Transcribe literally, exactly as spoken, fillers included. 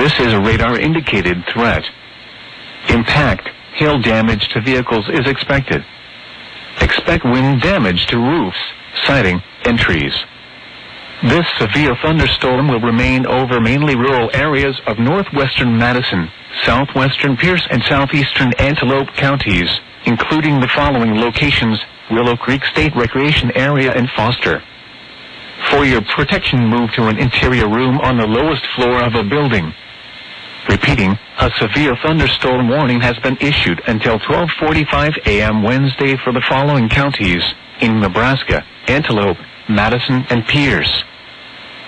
This is a radar-indicated threat. Impact, hail damage to vehicles is expected. Expect wind damage to roofs, siding, and trees. This severe thunderstorm will remain over mainly rural areas of northwestern Madison, southwestern Pierce, and southeastern Antelope counties, including the following locations: Willow Creek State Recreation Area and Foster. For your protection, move to an interior room on the lowest floor of a building. Repeating, a severe thunderstorm warning has been issued until twelve forty-five a m Wednesday for the following counties in Nebraska: Antelope, Madison, and Pierce.